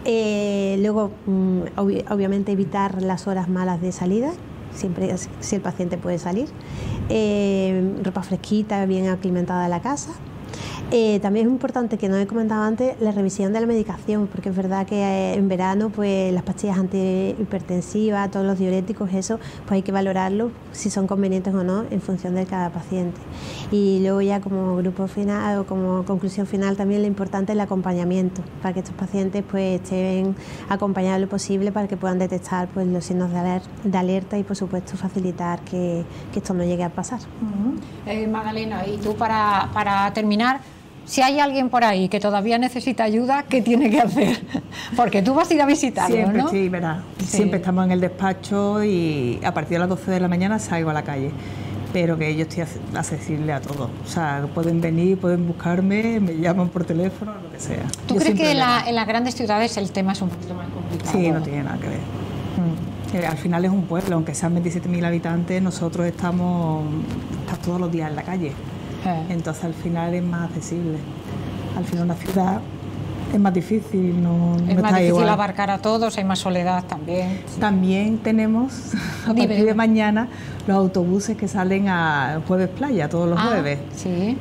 Luego, obviamente, evitar las horas malas de salida, siempre si el paciente puede salir. Ropa fresquita, bien aclimatada en la casa. También es importante, que no he comentado antes, la revisión de la medicación, porque es verdad que en verano pues las pastillas antihipertensivas, todos los diuréticos, eso pues hay que valorarlo si son convenientes o no en función de cada paciente. Y luego ya como grupo final o como conclusión final, también lo importante es el acompañamiento, para que estos pacientes pues estén acompañados lo posible para que puedan detectar pues los signos de alerta y por supuesto facilitar que esto no llegue a pasar. Magdalena, y tú para terminar, si hay alguien por ahí que todavía necesita ayuda, ¿qué tiene que hacer? Porque tú vas a ir a visitarlo, siempre, ¿no? Sí, verdad. Sí. Siempre estamos en el despacho y a partir de las 12 de la mañana salgo a la calle. Pero que yo estoy accesible a todos. O sea, pueden venir, pueden buscarme, me llaman por teléfono, lo que sea. ¿Tú crees que en las grandes ciudades el tema es un poquito más complicado? Sí, no tiene nada que ver. Al final es un pueblo, aunque sean 27.000 habitantes, nosotros estamos todos los días en la calle. Entonces al final es más accesible. Al final una ciudad es más difícil, es más difícil abarcar a todos, hay más soledad también. También tenemos a partir de mañana los autobuses que salen a Jueves Playa, todos los jueves. Sí.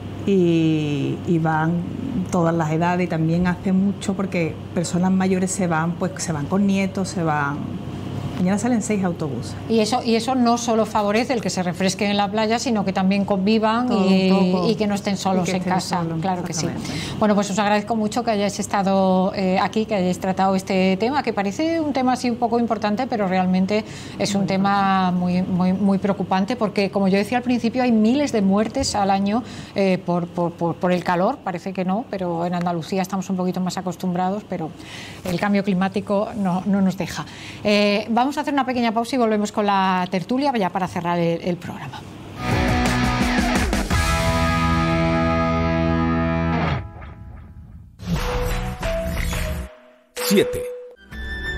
Y van todas las edades, y también hace mucho porque personas mayores se van con nietos, Mañana salen 6 autobuses. Y eso no solo favorece el que se refresquen en la playa, sino que también convivan y que no estén solos en casa. Claro que sí. Bueno, pues os agradezco mucho que hayáis estado aquí, que hayáis tratado este tema, que parece un tema así un poco importante, pero realmente es un tema muy, muy, muy preocupante, porque, como yo decía al principio, hay miles de muertes al año por el calor. Parece que no, pero en Andalucía estamos un poquito más acostumbrados, pero el cambio climático no nos deja. Vamos a hacer una pequeña pausa y volvemos con la tertulia ya para cerrar el programa. 7.